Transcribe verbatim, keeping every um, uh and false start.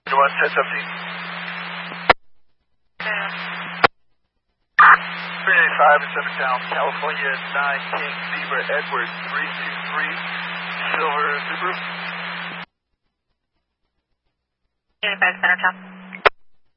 one ten seventeen. three eighty-five in Centertown, California, nine King Zebra Edward three two three, Silver Subaru. eighty-five Centertown.